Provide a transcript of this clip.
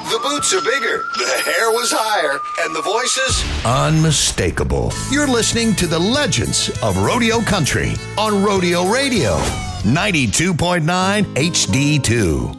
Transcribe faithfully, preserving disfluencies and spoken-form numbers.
The boots are bigger, the hair was higher, and the voices unmistakable. You're listening to the legends of Rodeo Country on Rodeo Radio, ninety-two point nine H D two.